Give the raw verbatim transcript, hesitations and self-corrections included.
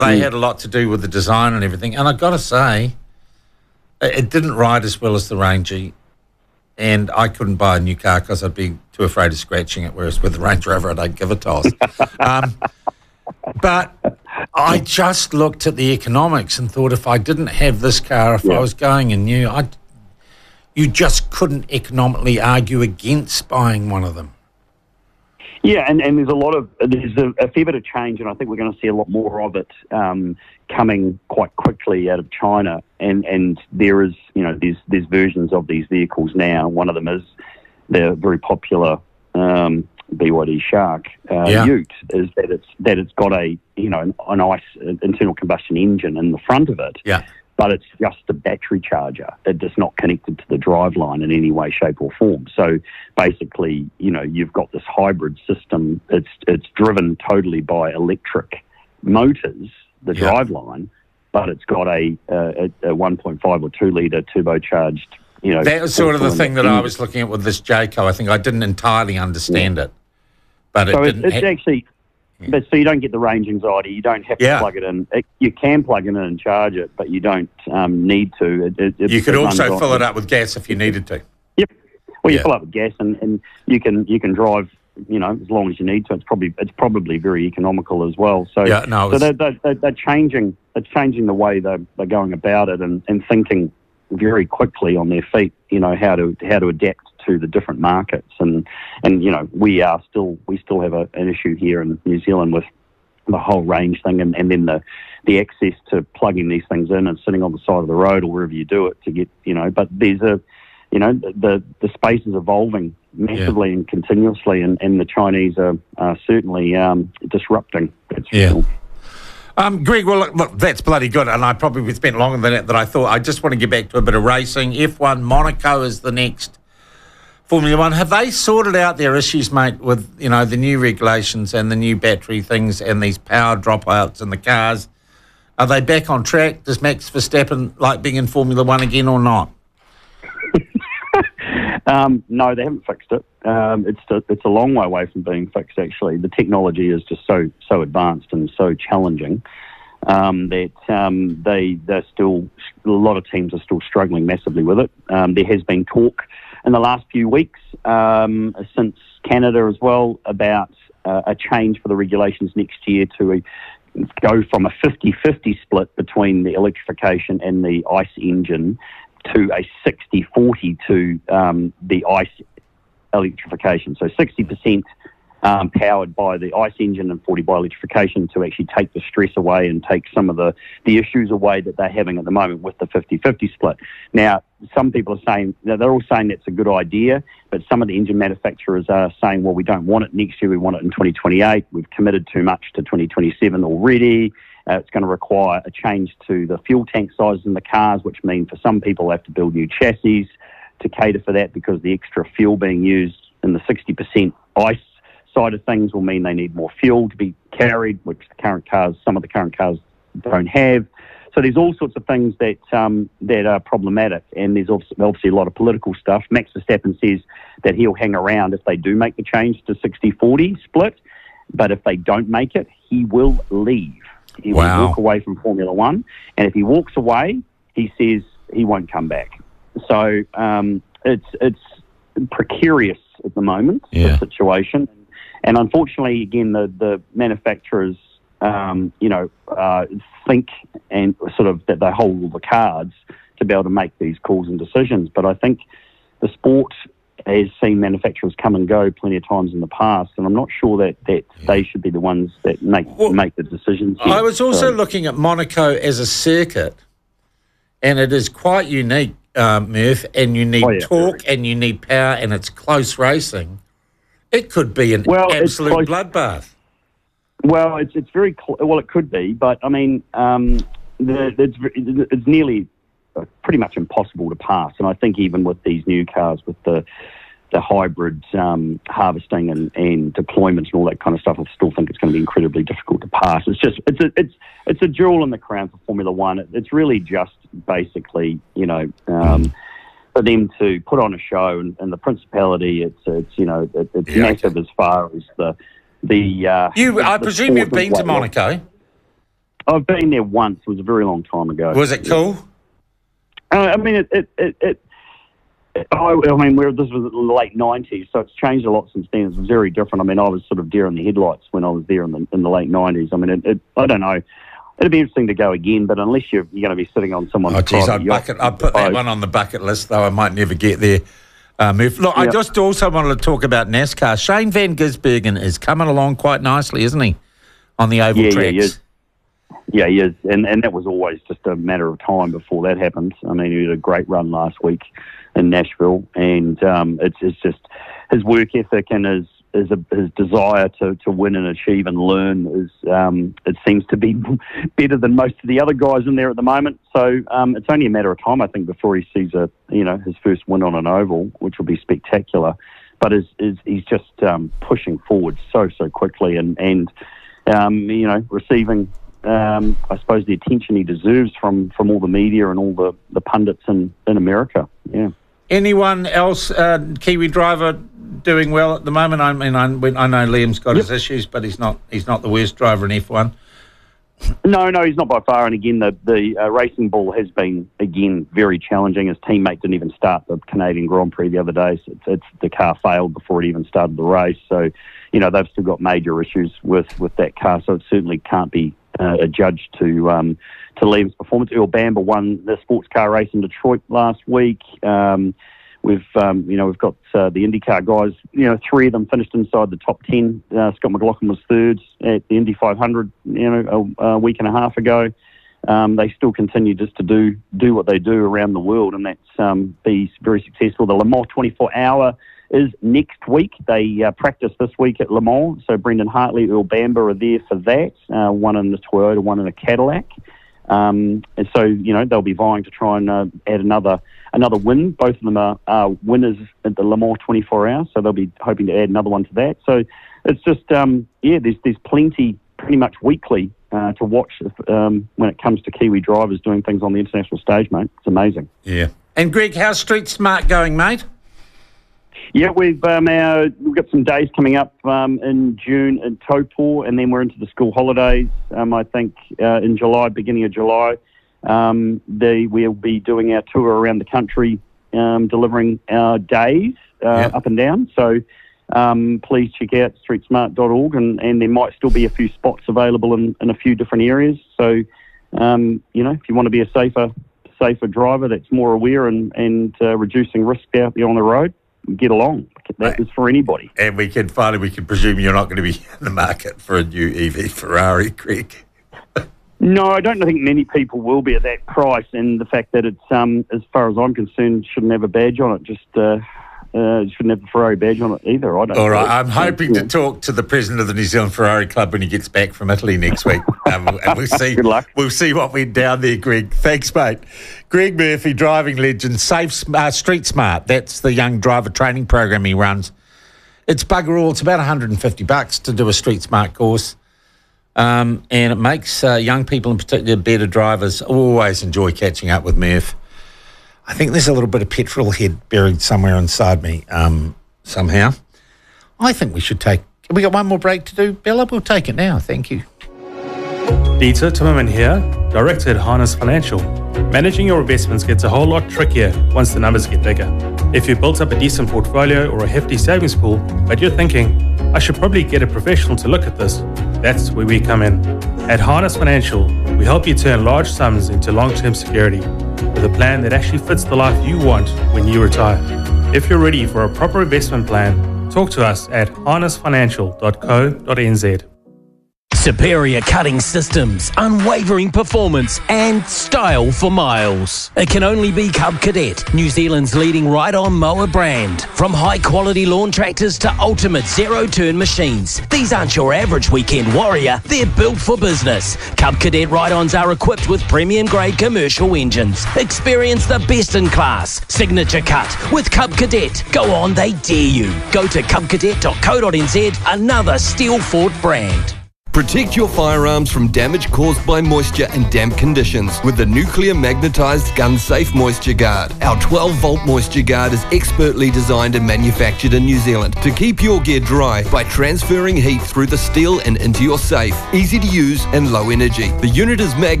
They Mm. had a lot to do with the design and everything. And I've got to say, it it didn't ride as well as the Rangy. And I couldn't buy a new car because I'd be too afraid of scratching it, whereas with the Range Rover, I don't give a toss. um, but I just looked at the economics and thought if I didn't have this car, if Yeah. I was going in new, I, you just couldn't economically argue against buying one of them. Yeah, and, and there's a lot of there's a, a fair bit of change, and I think we're going to see a lot more of it um, coming quite quickly out of China. And, and there is, you know, there's there's versions of these vehicles now. One of them is the very popular um, B Y D Shark uh, Yeah. Ute. Is that it's that it's got a you know an, an ICE internal combustion engine in the front of it. Yeah. But it's just a battery charger. It is not connected to the driveline in any way, shape, or form. So basically, you know, you've got this hybrid system. It's it's driven totally by electric motors, the Yeah. driveline, but it's got a, a, a one point five or two litre turbocharged. You know, That was sort of the thing that I engine. was looking at with this Jayco. I think I didn't entirely understand it, but it So it's, didn't. it's ha- actually. But so you don't get the range anxiety. You don't have to Yeah. plug it in. It, you can plug it in and charge it, but you don't um, need to. It, it, it, you could it runs also on- fill it up with gas if you needed to. Yep. Well, you Yeah. fill up with gas, and, and you can you can drive. You know, as long as you need to. It's probably it's probably very economical as well. So Yeah, no, so it's- they're, they're, they're, they're changing. They're changing the way they're, they're going about it, and, and thinking very quickly on their feet. You know how to how to adapt to the different markets, and and you know we are still we still have a, an issue here in New Zealand with the whole range thing, and, and then the the access to plugging these things in and sitting on the side of the road or wherever you do it to get, you know, but there's a, you know, the the space is evolving massively yeah. and continuously, and, and the Chinese are, are certainly um, disrupting. That's yeah. Sure. Um, Greg, well, look, look, that's bloody good, and I probably spent longer than that, that I thought. I just want to get back to a bit of racing. F one, Monaco is the next Formula One. Have they sorted out their issues, mate, with, you know, the new regulations and the new battery things and these power dropouts in the cars? Are they back on track? Does Max Verstappen like being in Formula One again or not? um, no, they haven't fixed it. Um, it's a, it's a long way away from being fixed, actually. The technology is just so so advanced and so challenging um, that um, they they're still a lot of teams are still struggling massively with it. Um, there has been talk in the last few weeks um, since Canada as well about uh, a change for the regulations next year to a, go from a fifty-fifty split between the electrification and the ICE engine to a sixty forty to um, the ICE electrification. So sixty percent um, powered by the ICE engine and forty by electrification to actually take the stress away and take some of the, the issues away that they're having at the moment with the fifty-fifty split. Now, some people are saying, they're all saying that's a good idea, but some of the engine manufacturers are saying, well, we don't want it next year, we want it in twenty twenty-eight. We've committed too much to twenty twenty-seven already. Uh, it's going to require a change to the fuel tank sizes in the cars, which means for some people they have to build new chassis to cater for that, because the extra fuel being used in the sixty percent ICE side of things will mean they need more fuel to be carried, which the current cars, some of the current cars don't have. So there's all sorts of things that um, that are problematic, and there's obviously a lot of political stuff. Max Verstappen says that he'll hang around if they do make the change to sixty forty split, but if they don't make it, he will leave. He Wow. will walk away from Formula One, and if he walks away, he says he won't come back. So um, it's it's precarious at the moment, Yeah. the situation. And unfortunately, again, the, the manufacturers, um, you know, uh, think and sort of that they hold all the cards to be able to make these calls and decisions. But I think the sport has seen manufacturers come and go plenty of times in the past, and I'm not sure that, that yeah. they should be the ones that make well, make the decisions here. I was also so, looking at Monaco as a circuit, and it is quite unique, uh, Murph, and you need oh, yeah, torque very. and you need power, and it's close racing. It could be an well, absolute bloodbath. Well, it's it's very cl- well. It could be, but I mean, um, the, it's it's nearly pretty much impossible to pass. And I think even with these new cars, with the the hybrid um, harvesting and, and deployments and all that kind of stuff, I still think it's going to be incredibly difficult to pass. It's just it's a it's it's a jewel in the crown for Formula One. It, it's really just basically, you know. Um, For them to put on a show, and, and the principality, it's it's you know it, it's yeah, massive okay. as far as the the. Uh, you, I the presume you've sport been to way. Monaco. I've been there once. It was a very long time ago. Was it cool? Uh, I mean, it. it, it, it I, I mean, we're, this was in the late nineties, so it's changed a lot since then. It's very different. I mean, I was sort of deer in the headlights when I was there in the in the late nineties. I mean, it, it, I don't know. It'd be interesting to go again, but unless you're, you're going to be sitting on someone's Oh, geez, private I'd, yacht, bucket, I'd put that boat. one on the bucket list, though I might never get there. Um, if, look, I Yep. just also wanted to talk about NASCAR. Shane Van Gisbergen is coming along quite nicely, isn't he, on the oval Yeah, yeah, tracks? he is. Yeah, he is, and and that was always just a matter of time before that happened. I mean, he had a great run last week in Nashville, and um, it's it's just his work ethic and his his, his desire to, to win and achieve and learn is um, it seems to be better than most of the other guys in there at the moment. So um, it's only a matter of time, I think, before he sees a you know his first win on an oval, which will be spectacular. But is is he's just um, pushing forward so so quickly and and um, you know receiving. Um, I suppose the attention he deserves from, from all the media and all the, the pundits in, in America. Yeah. Anyone else, uh, Kiwi driver, doing well at the moment? I mean, I, I know Liam's got Yep. his issues, but he's not he's not the worst driver in F one. No, no, he's not by far. And again, the the uh, Racing Bull has been again very challenging. His teammate didn't even start the Canadian Grand Prix the other day. So it's, it's the car failed before it even started the race. So, you know, they've still got major issues with, with that car. So it certainly can't be uh, adjudged to um, to Liam's performance. Earl Bamber won the sports car race in Detroit last week. Um, We've, um, you know, we've got uh, the IndyCar guys. You know, three of them finished inside the top ten. Uh, Scott McLaughlin was third at the Indy five hundred. You know, a, a week and a half ago. Um, they still continue just to do do what they do around the world, and that's um, be very successful. The Le Mans twenty-four hour is next week. They uh, practice this week at Le Mans. So Brendan Hartley, Earl Bamber are there for that. Uh, one in the Toyota, one in a Cadillac. Um, and so, you know, they'll be vying to try and uh, add another another win. Both of them are, are winners at the Le Mans twenty-four hours, so they'll be hoping to add another one to that. So it's just, um, yeah, there's there's plenty, pretty much weekly, uh, to watch um, when it comes to Kiwi drivers doing things on the international stage, mate. It's amazing. Yeah. And Greg, how's Street Smart going, mate? Yeah, we've um, our, we've got some days coming up um, in June in Taupo, and then we're into the school holidays. Um, I think uh, in July, beginning of July, um, they, we'll be doing our tour around the country, um, delivering our days uh, Yeah. up and down. So um, please check out street smart dot org, and, and there might still be a few spots available in, in a few different areas. So um, you know, if you want to be a safer safer driver that's more aware and and uh, reducing risk out there on the road, get along. That is for anybody. And we can finally, we can presume you're not going to be in the market for a new E V Ferrari, Greg. No, I don't think many people will be at that price, and the fact that it's, um, as far as I'm concerned, shouldn't have a badge on it. Just uh, uh, shouldn't have a Ferrari badge on it either. I don't. All right, think. I'm hoping to talk to the president of the New Zealand Ferrari Club when he gets back from Italy next week, um, and we'll see. Good luck. We'll see what went down there, Greg. Thanks, mate. Greg Murphy, driving legend, Safe uh, Street Smart. That's the young driver training program he runs. It's bugger all. It's about one hundred fifty bucks to do a Street Smart course, um, and it makes uh, young people, in particular, better drivers. Always enjoy catching up with Murph. I think there's a little bit of petrol head buried somewhere inside me um, somehow. I think we should take... Have we got one more break to do, Bella? We'll take it now. Thank you. Dieter Timmerman here, Director at Harness Financial. Managing your investments gets a whole lot trickier once the numbers get bigger. If you've built up a decent portfolio or a hefty savings pool, but you're thinking, I should probably get a professional to look at this, that's where we come in. At Harness Financial, we help you turn large sums into long-term security with a plan that actually fits the life you want when you retire. If you're ready for a proper investment plan, talk to us at harness financial dot co dot n z. Superior cutting systems, unwavering performance and style for miles. It can only be Cub Cadet, New Zealand's leading ride-on mower brand. From high-quality lawn tractors to ultimate zero-turn machines, these aren't your average weekend warrior, they're built for business. Cub Cadet ride-ons are equipped with premium-grade commercial engines. Experience the best in class. Signature cut with Cub Cadet. Go on, they dare you. Go to cub cadet dot co dot n z, another Steel Fort brand. Protect your firearms from damage caused by moisture and damp conditions with the Nuclear Magnetized Gun Safe Moisture Guard. Our twelve volt Moisture Guard is expertly designed and manufactured in New Zealand to keep your gear dry by transferring heat through the steel and into your safe. Easy to use and low energy. The unit is mag